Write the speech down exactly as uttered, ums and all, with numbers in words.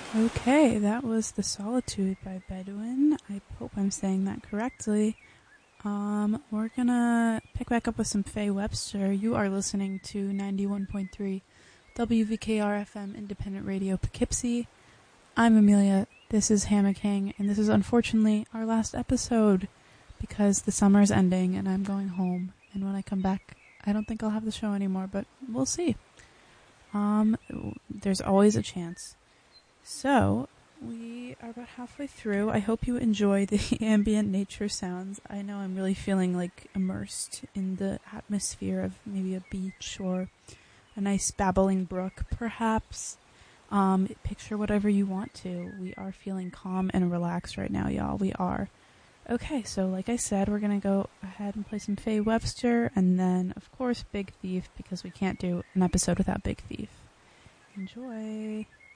Okay, that was The Solitude by Bedouin. I hope I'm saying that correctly. Um, we're gonna pick back up with some Faye Webster. You are listening to ninety-one point three W V K R F M Independent Radio Poughkeepsie. I'm Amelia, this is Hammock Hang, and this is unfortunately our last episode because the summer's ending and I'm going home. And when I come back, I don't think I'll have the show anymore, but we'll see. Um, there's always a chance. So, we are about halfway through. I hope you enjoy the ambient nature sounds. I know I'm really feeling like immersed in the atmosphere of maybe a beach or a nice babbling brook, perhaps. Um, picture whatever you want to. We are feeling calm and relaxed right now, y'all. We are. Okay, so like I said, we're going to go ahead and play some Faye Webster, and then, of course, Big Thief, because we can't do an episode without Big Thief. Enjoy.